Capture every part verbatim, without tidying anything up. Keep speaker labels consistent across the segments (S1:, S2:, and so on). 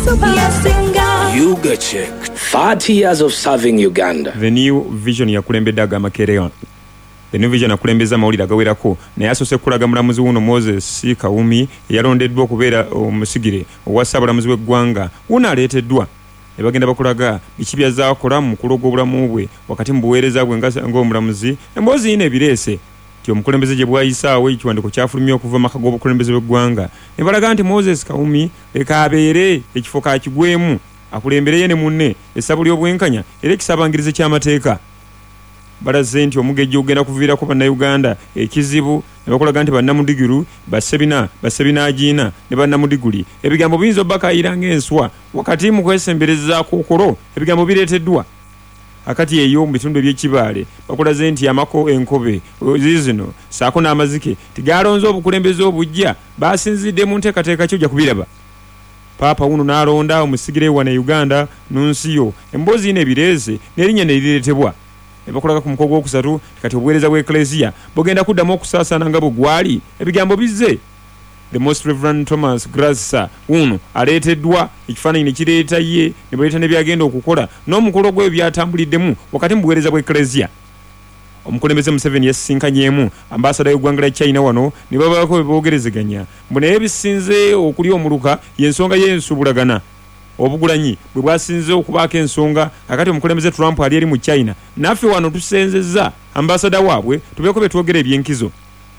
S1: Yuga Check, thirty years of serving Uganda.
S2: The new vision ya kulembeddaga Makerere. The new vision akulembeza mawulire agawerako naye asose kulaga mulamuzi wuno Moses Kawumi yalondeddwa okubeera omusigire owa Ssaabalamuzi w'eggwanga wuno aleeteddwa ne bagenda bakulaga biki byazaakola mu mukulu gw'obulamu bwe wakati mu buweereza bwe ng'omulamuzi emboozi yina ebireese ti omukulembeze gye bwayisaawo ekiwandiiko kyafulumya okuva maka g'obukulembeze bw'eggwanga ne balaga nti Moses Kawumi leka abeere ekifo kakigwemu akulembereye ne munne essabu ly'obwenkanya era ekisabangirize ky'amateeka balaze nti omugejjo ogenda kuviirako bannayuganda ekizibu ne bakolaga nti bannamudigulu basebina basebinaagiina ne bannamudiguli ebigambo biyinza obbakaayira ng'enswa wakati mu kwesembereza kookolo ebigambo bireeteddwa akati eyo mu bitundu eby'ekibaale bakulaze nti amako enkobe zizino saako n'amazike tigalonze obukulembeze obujja basinzidde mu nteekateeka kyojja kubiraba Papa wuno n'alonda omusigire wane Uganda nunsiyo emboozi yina ebireeze n'erinnya ne lireetebwa ebakolaga ku mukogo okusatu kati obuweereza bw'Ecclesia bugenda kuddamu okusaasaana nga bwe gwali ebigambo bizze the most reverend Thomas Grassa wuno aleeteddwa ekifaananyi ne kireeta ye ne baleeta ne byagenda okukola n'omukolo gwe byatambuliddemu wakati mu buweereza bw'Ecclesia omukulembeze Museveni yasinkanyeemu ambasada y'eggwanga lya China wano ne babaako bebogerezeganya mbu naye bisinze okuli omuluka y'ensonga y'ensubulagana obugulanyi bwe bwasinze okubaako ensonga akati omukulembeze Trump ali eri mu China naffe wano tusenzezza ambasada waabwe tubeeko betwogera ebyenkizo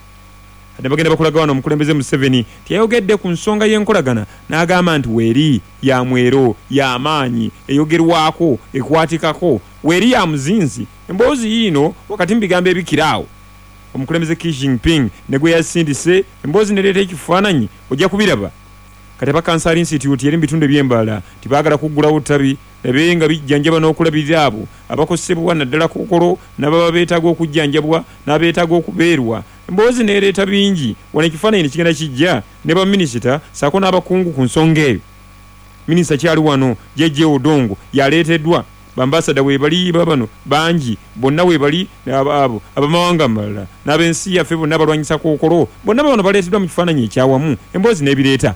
S2: ate bagenda bakulaga wano omukulembeze Museveni tiyayogedde ku nsonga y'enkolagana n'agamba nti weeri ya mwero ya maanyi eyogerwako ekwatikako weeri ya muzinzi emboozi yiino wakati mu bigambo ebikiraawo omukulembeze Xi Jinping ne gwe yasindise emboozi nereeta ekifaananyi ojja kubiraba kati aba Cancer Institute eri mu bitundu eby'embala tibaagala kuggulawo ttabi ebe nga bijjanjaba n'okulabirira abo abakosebwa naddala kookolo n'ababa beetaaga okujjanjabwa n'abeetaaga okubeerwa emboozi neereeta bingi wano ekifaananyi ne kigenda kijja ne baminisita saako n'abakungu ku nsonga eyo minisita kyali wano Jeje Odongo yaleeteddwa bambasada weebali babano bangi bonna weebali abo abamawanga amalala n'ab'ensi yaffe bonna abalwanyisa kookolo bonna babano baleeteddwa mu kifaananyi ekyawamu emboozi n'ebireeta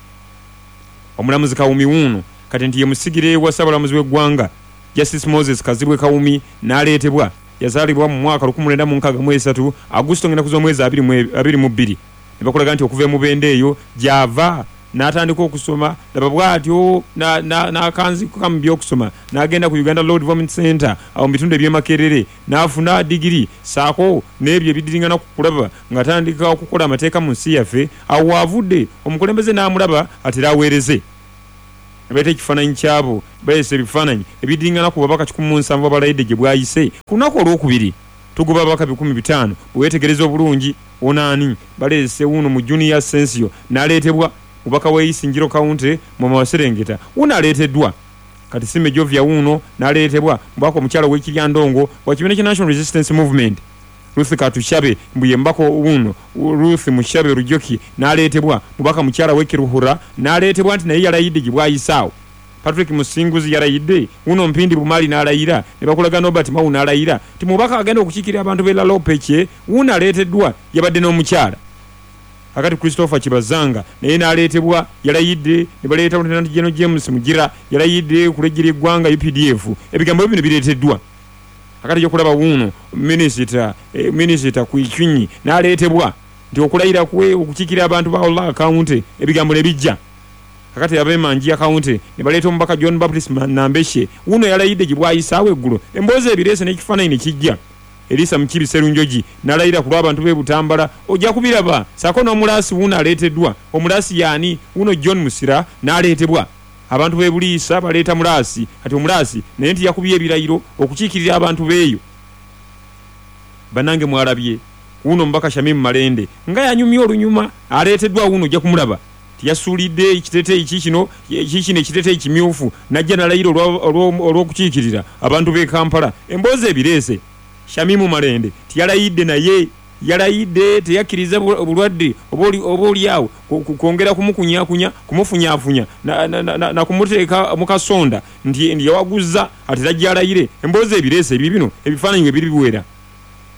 S2: omulamuzi Kawumi wuno kati nti ye musigire wa Ssaabalamuzi w'eggwanga Justice Moses Kazibwe Kawumi n'aleetebwa yazaalibwa mu mwaka lukumi lwenda mu nkaaga mu esatu Augusito ngenda kuza omwezi abiri mu bbiri ne bakolaga nti okuva emubende eyo gy'ava n'atandika okusoma laba bw'atyo n'akanzika mu by'okusoma n'agenda ku Uganda Law Development Center awo mu bitundu eby'Emakerere n'afuna digiri saako n'ebyo ebidiringana ku kulaba ng'atandika okukola amateeka mu nsi yaffe awo waavudde omukulembeze n'amulaba atera aweereze beeta ekifaananyi kyabo bayese ebifaananyi ebidiringana ku babaka kikumi mu nsanvu abalayidde gye bwayise ku lunaku olwokubiri tugoba ababaka bikumi bitaano bwewetegereza obulungi onaani baleese wuno mu junior sensio n'aleetebwa mubaka w'Isingiro County mu Maserengeta wuno aleeteddwa kati Sime Jovia wuno n'aleetebwa mubaka omukyala w'Ekiryandongo wa kibiina kya National Resistance Movement Ruth Katushabe mbuye mbako wuno Ruth Mushabe Rujoki n'aleetebwa mubaka mukyala w'Ekiruhura n'aleetebwa nti naye yalayidde gye bwayisaawo Patrick Musinguzi yalayidde wuno Mpindi Bumali n'alayira ne bakulaga Nobert Mawu n'alayira ti mubaka agenda okukiikirira abantu b'e Lalopeche wuno aleeteddwa yabadde n'omukyala akati Christopher Kibazanga naye n'aleetebwa yalayidde ne baleeta Lieutenant General James Mugira yalayidde kulejjera eggwanga U P D F ebigambo bino bireeteddwa akati gyokulaba wuno minisita eh, minisita Kwikyunyi n'aleetebwa nti okulayira kwe okukiikirira abantu ba Ola County ebigambo ne bijja akati abemanji County ne baleeta omubaka John Baptist Nambeshe wuno yalayidde gye bwayisaawo eggulo emboozi ebireese n'ekifaananyi ne kijja Elisa Mkibi Serunjoji n'alayira ku lw'abantu b'e Butambala ojja kubiraba saako n'omulaasi wuno aleeteddwa omulaasi yaani wuno John Musira n'aleetebwa abantu b'e Buliisa baleeta mulaasi ati omulaasi naye nti yakubye ebirayiro okukiikirira abantu b'eyo bannange mwalabye wuno omubaka Shamim Malende nga yanyumya olunyuma aleeteddwa wuno ojja kumulaba tiyasuulidde ekiteeteeyi kikino kikino ekiteeteeyi kimyufu najja n'alayira olw'okukiikirira abantu b'e Kampala emboozi ebireese Shamimu Malende tiyalayidde naye yalayidde teyakkiriza obulwadde oba oliawo kwongera kumukunyakunya kumufunyaafunya na, na, na, na, na kumuteeka mu kasonda nti yawaguzza ate tajja alayire emboozi ebireese ebyo bino ebifaananyi bwe biri biwera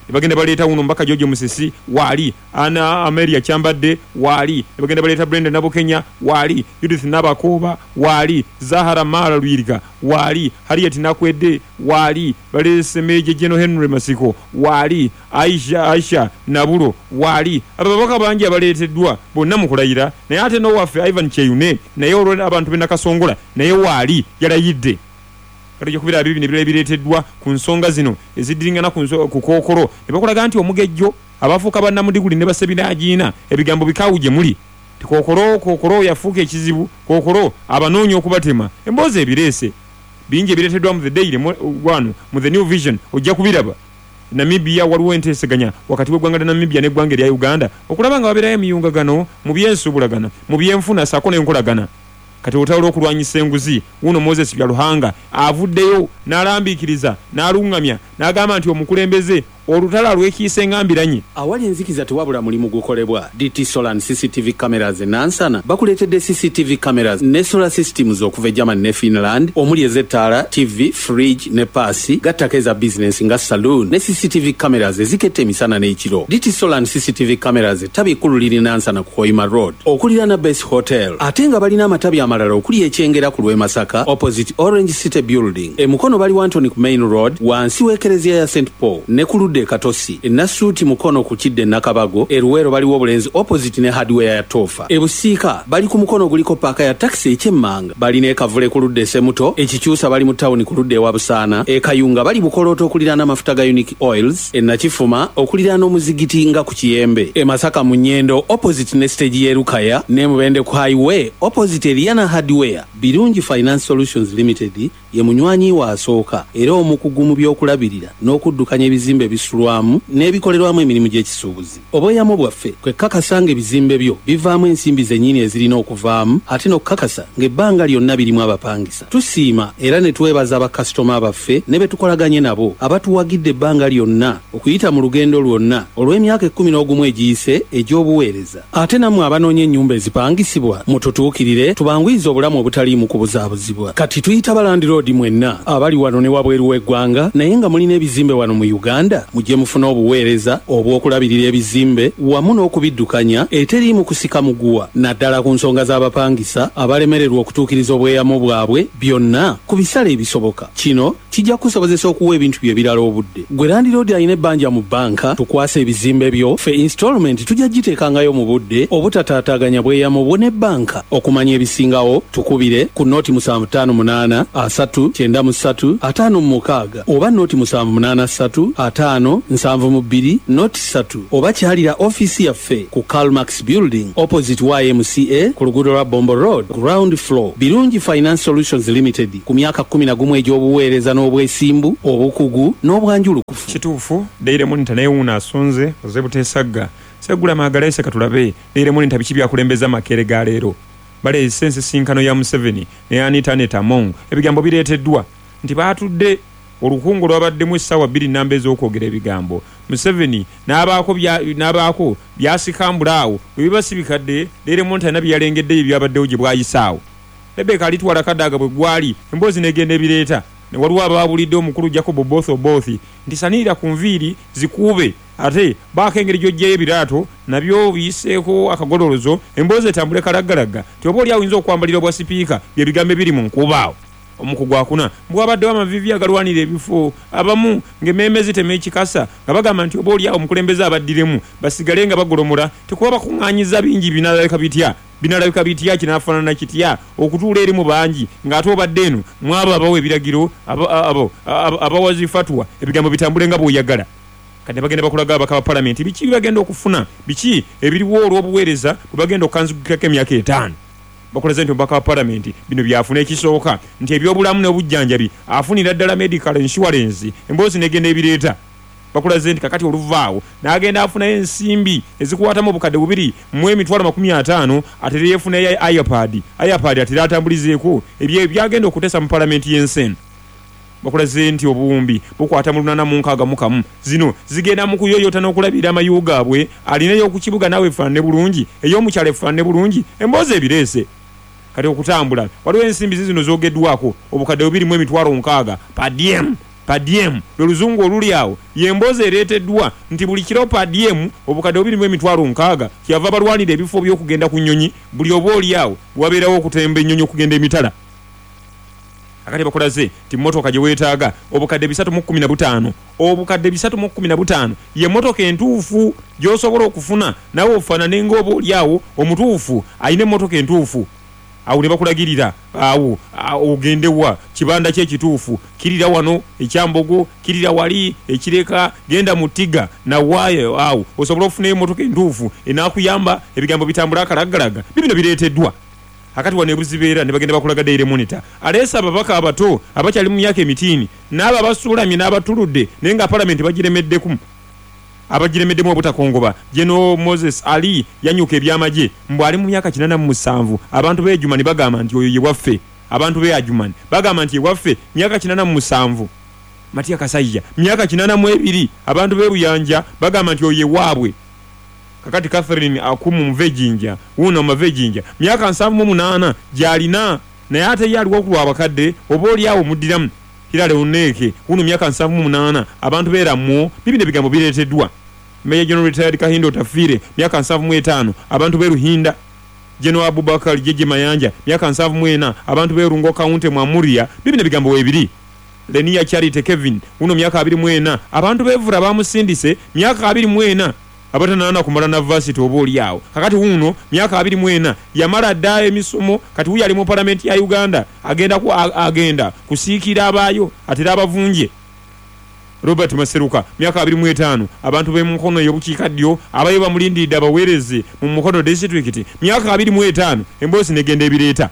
S2: bagenda baleeta uno mbaka George Musisi wali ana Ameria Chambadde wali bagenda baleeta Brenda Nabo Kenya wali Judith Nabakoba wali Zahara Mara Lwirika wali Harriet Nakwedde wali balese Meje Jeno Henry Masiko wali Aisha Aisha Nabulo wali ababaka bangi abaleeteddwa bonna mukulayira naye ate no waffe Ivan Cheyune naye olwo abantu bena Kasongola naye wali yalayidde kati kubira bibi ne bireeteddwa ku nsonga zino ezidingana ku kokoro ne bakulaga nti omugejjo abafuuka bannamudiguli ne basebinagiina ebigambo bikawuje muli tikokoro kokoro yafuuka ekizibu kokoro abanoonya okubatema emboozi ebireese bingi ebireeteddwa mu the daily wano mu the new vision ojja kubiraba Namibia waliwo enteeseganya wakati w'eggwanga lya Namibia n'eggwanga lya Uganda okulaba nga babeerayo emiyungagano mu byensuubulagana mu byenfuna saako n'enkolagana kati otawula okulwanyisa enguzi uno Moses Byaluhanga avuddeyo n'alambiikiriza n'alungamya n'agamba nti omukulembeze olutala lw'ekiise ngambiranye
S3: awali enzikiza tewabula mulimu gukolebwa D T Solar C C T V cameras nansana bakuleetedde C C T V cameras ne solar systems okuva Germany ne Finland omuli ezettaala T V fridge ne paasi gattako eza business nga saloon ne C C T V cameras eziketta emisana n'ekiro D T Solar C C T V cameras tabi ekkulu liri nansana ku Koima Road okuliraana Base Hotel ate nga balina amatabi amalala okuli ekyengera ku lw'e Masaka opposite Orange City Building emukono bali Wantoni ku Main Road wansi w'ekereziya ya Saint Paul ne ku de Katosi enasuuti mukono ku Kidde Nakabago eruwero baliwo obulenzi opposite ne hardware ya Tofa ebusiika bali ku mukono guliko paaka ya taxi ekyemmanga bali ne kavule ku ludde Semuto ekikyusa bali mu town ku ludde wa Busaana ekayunga bali bukoloto okuliraana amafuta ga Unique Oils enakifuma okuliraana omuzigiti nga ku Kiyembe e Masaka mu Nyendo opposite ne stage y'Erukaya ne Mubende ku highway opposite Eliana hardware Birungi Finance Solutions Limited ye munywanyi wa asooka era omukugu mu by'okulabirira n'okuddukanya ebizimbe bisulwamu n'ebikolerwamu emirimu gy'ekisuubuzi obweyamo bwaffe kwe kakasanga ebizimbe byo bivaamu ensimbi zennyini ezirina okuvaamu ate n'okukakasa ng'ebbanga lyonna birimu abapangisa tusiima era ne twebaza bakasitoma baffe ne be tukolaganye nabo abatuwagidde ebbanga lyonna okuyita mu lugendo lwonna olw'emyaka ekkumi n'ogumu egiyise egy'obuweereza ate nammwe abanoonya ennyumba ezipangisibwa mututuukirire tubanguyiza obulamu obutaliimu kubuzaabuzibwa kati tuyita balandiroodi mwenna abali wano ne wabweru w'eggwanga naye nga mulina ebizimbe wano mu Uganda mujje mufuna obuweereza obw'okulabirira ebizimbe wamu n'okubiddukanya eteriimu kusika muguwa naddala ku nsonga z'abapangisa abalemererwa okutuukiriza obweyamo bwabwe byonna ku bisale ebisoboka kino kijja kusobozesa okuwa ebintu bye birala obudde gwe landiroodi alina ebbanja mu bbanka tukwasa ebizimbe byo fe installment tujja giteekangayo mu budde obutataataganya bweyamo bwo ne bbanka okumanya ebisingawo tukubire ku nooti musanvu ttaano munaana asatu kyenda mu ssatu ataano mu mukaaga oba nooti musanvu munaana ssatu ataano nsanvu mu bbiri nooti ssatu oba kyalira ofiisi yaffe ku Calmax Building opposite Y M C A ku luguudo lwa Bombo Road ground floor Birungi Finance Solutions Limited ku myaka kkumi na gumu egy'obuweereza n'obwesimbu obukugu n'obwanjulukufu
S2: kituufu Daily Monitor naye wuuna asonze ozebuteesagga segula maagalaise katulabe Daily Monitor biki byakulembeza makere ga leero bale sense sinkano ya Museveni ne Anita Netamong ebigambo bireeteddwa nti baatudde olukungu lwabaddemu essaawa bbiri nnamba ez'okwogera ebigambo Museveni n'abaako bya n'abaako byasikambula awo bwe bibasibikadde Daily Monitor na byalengedde ebyabaddewo gye bwayisaawo Rebecca alitwala kaddaga bwe gwali emboozi n'egenda ebireeta ne waliwo abaabulidde omukulu Jacob Botho Bothi nti sanirira ku nviiri zikuube ate baako engeri gy'oggyeyo ebiraato nabyo biyiseeko akagololozo emboozi etambule kalaggalaga ti oba oli awinza okwambalira obwa sipiika bye bigambo ebiri mu nkubaawo omukugu akuna mbwabaddewo amavivi agalwanira ebifo abamu ng'emmeeme zitema ekikasa nga bagamba nti oba oli awo omukulembeze abaddiremu basigale nga bagolomola tekuba bakuŋŋaanyiza bingi binalabika bitya binalabika bitya kinaafaanana kitya okutuula eri mu bangi ng'ate obadde eno mwabo abawa ebiragiro abawazi fatwa ebigambo bitambule nga bw'oyagala kati bagenda bakulaga abaka ba palamenti biki bagenda okufuna biki ebiriwo olw'obuweereza bwe bagenda okukanzukirako emyaka etaano bakoleze nti omubaka wa palamenti bino byafuna ekisooka nti ebyobulamu n'obujjanjabi afunira ddala medical insurance emboozi negenda ebireeta bakoleze nti kakati oluvaawo n'agenda afunayo ensimbi ezikukwatamu obukadde bubiri mu emitwalo makumi ataano atere yeefunayo iPad iPad atere atambulizeeko ebyo ebyagenda okutesa mu palamenti y'ensi eno bakoleze nti obuwumbi bukwata mu lunaana mu nkaaga mu kamu zino zigenda mu kuyoyota n'okulabira amayu gaabwe alinayo okukibuga naawe efaanane bulungi ey'omukyalo efaanane bulungi emboozi ebireese kati okutambula waliwo ensimbi zino zoogeddwako obukadde bubiri mu emitwalo nkaaga padiem per diem luzungu oluli awo yemboze ereeteddwa nti buli kiro per diem obukadde bubiri mu emitwalo nkaaga kyava balwanira ebifo by'okugenda ku nnyonyi buli oba oli awo wabeerawo okutemba ennyonyi okugenda emitala akati bakulaze ti motoka gye weetaaga obukadde bisatu mu kkumi na butaano obukadde bisatu mu kkumi na butaano ye motoka entuufu gy'osobola okufuna nawe ofaanane ng'oba oli awo omutuufu ayina emmotoka entuufu awo ne bakulagirira awo ogendewa kibanda kye ekituufu kirira wano ekyambogo kirira wali ekireka genda mu ttiga na waayo awo osobola okufuna emmotoka entuufu enaakuyamba ebigambo bitambula akalaggalaga bibino bireeteddwa akati wano ebuzibeera ne bagenda bakulaga daily monitor aleesa ababaka abato abakyali mu myaka emitiini n'abo abasuulamye n'abatuludde naye nga palamenti bagiremeddeku abagiremeddemu obutakongoba General Moses Ali yanyuka ebyamagye mbu ali mu myaka kinaana mu musanvu abantu b'ejumani bagamba nti oyo ye waffe abantu b'ejumani bagamba nti ye waffe myaka kinaana mu musanvu Matia Kasajja myaka kinaana mu ebiri abantu b'eruyanja bagamba nti oyo ye waabwe kakati Catherine akumu mvejinja uno mavejinja myaka nsanvu mu munaana gyalina naye ate yaliwo ku abakadde oba oli awo muddiramu Hilale Uneke uno myaka nsanvu mu munaana abantu beeramu bibine bigambo bireeteddwa Major General Retired Kahindo Tafire myaka nsanvu mu etaano abantu beeruhinda General Abubakar Jeje Mayanja myaka nsanvu mu ena abantu beerungo kaunti mu Amuria bibine bigambo webiri Lenia Charity Kevin uno myaka abiri mu ena abantu beevura bamusindise myaka abiri mu ena abatanana kumala na varsity oboli yawo kakati uno myaka abiri mu ena yamala dda emisomo kati uyu ali mu parliament ya Uganda agenda ku agenda kusiikira abayo atera abavunje Robert Maseruka myaka abiri mu etaano abantu be mu nkono y'obukiikaddyo abayo bamulindidde abaweereze mu mukono district myaka abiri mu etaano emboozi negenda ebireeta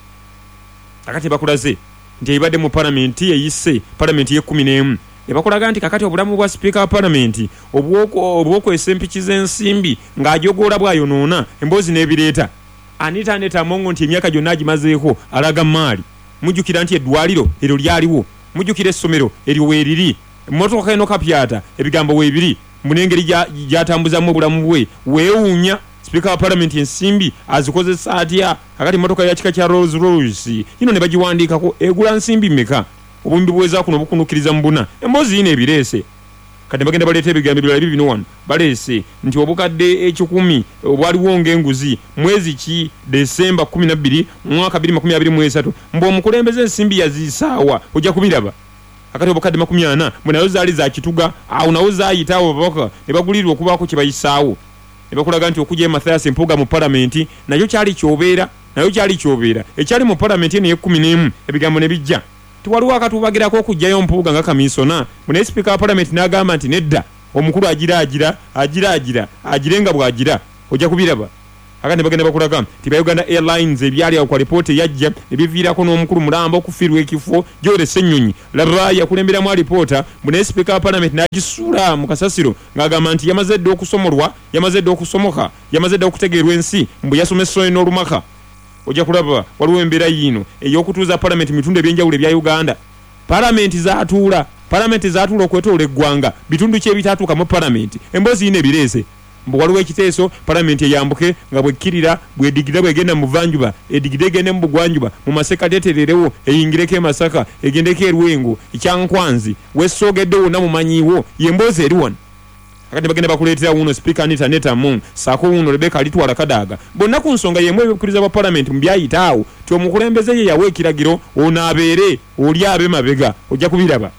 S2: akati bakulaze nti ibadde mu parliament eyise parliament ye kumi n'emu ebakulaga nti kakati obulamu bwa speaker wa parliament obwoko obwoko esempikize ensimbi ng'ajogola bwayonoona emboozi n'ebireeta Anita Aneta Mongo nti emyaka gyonna agimazeeko alaga maali mujjukira nti eddwaliro eryo lyaliwo mujjukira essomero eryo weeriri emmotoka eno kapyata ebigambo weebiri munengeri gyatambuzamu obulamu bwe weewuunya speaker wa parliament ensimbi azikozesa atya kakati emmotoka ya kika kya Rolls Royce yino ne bagiwandiikako egula nsimbi mmeka obumbi bweza kuno bukunukiriza mbuna emboozi yine ebireese kati bagenda baleeta ebigambo ebirala bibino wano baleese nti obukadde ekikumi obwaliwo ng'enguzi mwezi ki Desemba kumi na bbiri mwaka bbiri makumi abiri mu esatu mbu omukulembeze ensimbi yazisaawa ojja kubiraba akati obukadde makumi ana mbu nayo zaali za kituga awo nawo zaayitaawo babaka ne bagulirwa okubaako kye bayisaawo ne bakulaga nti okujja Mathias Mpuuga mu palamenti nayo kyali kyobeera nayo kyali kyobeera ekyali mu palamenti eno y'ekkumi n'emu ebigambo ne bijja tiwaliwo akatubagirako okujjayo Mpuuga nga kamisona mune speaker wa parliament n'agamba nti nedda omukulu agira agira agira agira agirenga bw'agira ojja kubiraba akandi bagenda bakulaga ti Uganda Airlines ebyali awo kwa ripooti yajja ebiviirako n'omukulu mulamba okufiirwa ekifo Jore Ssenyonyi laba yakulemberamu alipoota mune speaker wa parliament n'agisuula mu kasasiro ng'agamba nti yamaze dda okusomolwa yamaze dda okusomoka yamaze dda okutegeerwa ensi mbu yasomesooyo n'olumaka ojja kulaba waliwo embeera yino ey'okutuuza parliament mitundu ebyenjawulo ebya Uganda parliament zaatuula parliament zaatuula okwetoola eggwanga bitundu ki ebitaatuuka mu parliament emboozi yino ebireese mbu waliwo ekiteeso parliament eyambuke nga bwekkirira bwedigida bwegenda mu buvanjuba edigida egende mu bugwanjuba mu maseka tetererewo eyingireko e Masaka egendeko e Lwengo ekyankwanzi wessoogedde wonna mumanyiiwo yemboozi eri wano akati bagenda bakuleetera uno speaker Anita Aneta Mongo saako uno Rebecca alitwala Kadaga bonna ku nsonga yemu ebyokukiriza bwa parliament mu byayitaawo ti omukulembeze ye yawa ekiragiro ono abeere oli abe mabega ojja kubiraba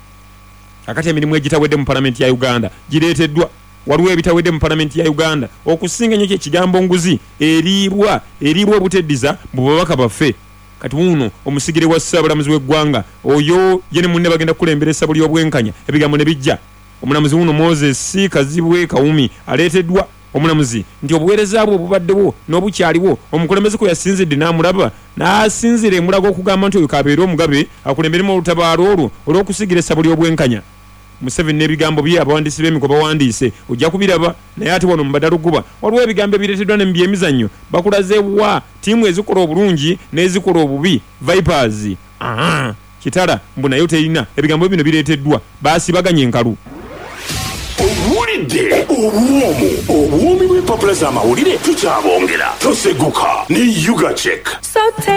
S2: akati emirimu egitawedde mu parliament ya Uganda gireeteddwa waliwo ebitawedde mu parliament ya Uganda okusinga nnyo ky'ekigambo nguzi eriibwa eriibwa obuteddiza mu babaka baffe kati uno omusigire wa ssaabalamuzi w'eggwanga oyo ye ne munne bagenda kukulembera essabo ly'obwenkanya ebigambo ne bijja omulamuzi uno Moses Kazibwe Kawumi aleeteddwa omulamuzi nti obuweereza bwe obubaddewo n'obukyaliwo omukulembeze kwe yasinzidde n'amulaba n'asinzira emulago okugamba nti oyo kabeera omugabe akulemberemu olutabaalo olwo olw'okusigira essabo ly'obwenkanya Museveni n'ebigambo bye abawandiisi b'emiko bawandiise ojja kubiraba naye ate wano mu Badaluguba waliwo ebigambo ebireeteddwa ne mu byemizannyo bakulaze wa ttiimu ezikola obulungi n'ezikola obubi Vipers aha kitala mbu nayo terina ebigambo bino bireeteddwa baasibaganye enkalu
S4: owulidde obwomu obwomi bw'empapula z'amawulire tukyabongera toseguka ne Yuga Check.